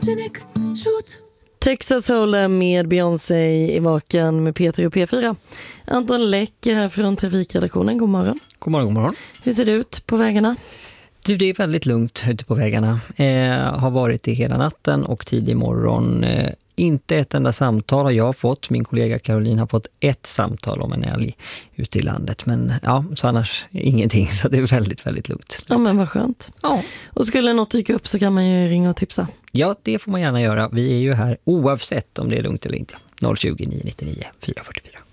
Photogenic shoot. Texas Hold'em med Beyoncé i vaken med Peter och P4. Anton Läck här från trafikredaktionen. God morgon. God morgon, god morgon. Hur ser det ut på vägarna? Du, det är väldigt lugnt ute på vägarna. Har varit det hela natten och tidig morgon. Inte ett enda samtal har jag fått. Min kollega Caroline har fått ett samtal om en älg ute i landet. Men ja, så annars ingenting. Så det är väldigt, väldigt lugnt. Ja, men vad skönt. Ja. Och skulle något dyka upp så kan man ju ringa och tipsa. Ja, det får man gärna göra. Vi är ju här oavsett om det är lugnt eller inte. 020 999 444.